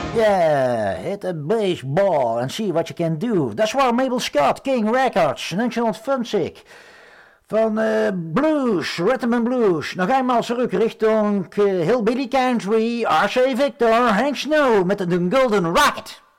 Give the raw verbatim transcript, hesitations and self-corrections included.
Yeah, hit a baseball and see what you can do. Dat is waar Mabel Scott, King Records, negentien vijftig. Van uh, blues, rhythm and blues. Nog eenmaal terug richting uh, Hillbilly Country, R C Victor, Hank Snow met de Golden Rocket.